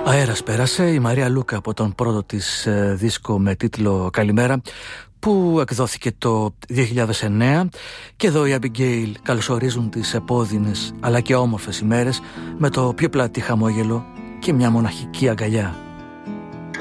Αέρας πέρασε η Μαρία Λούκα από τον πρώτο της δίσκο με τίτλο «Καλημέρα», που εκδόθηκε το 2009, και εδώ οι Abigail καλωσορίζουν τις επώδυνες αλλά και όμορφες ημέρες με το πιο πλατή χαμόγελο και μια μοναχική αγκαλιά.